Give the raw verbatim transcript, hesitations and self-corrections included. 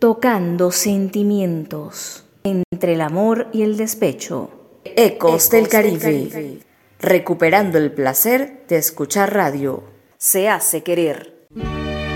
tocando sentimientos entre el amor y el despecho. Ecos del Caribe, recuperando el placer de escuchar radio. Se hace querer.